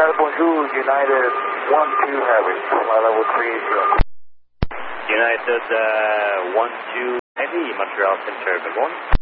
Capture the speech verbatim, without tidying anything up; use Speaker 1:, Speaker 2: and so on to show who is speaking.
Speaker 1: United bonjour, United one two Heavy, fly level three zero.
Speaker 2: United uh, one two Heavy, Montreal Center, good morning.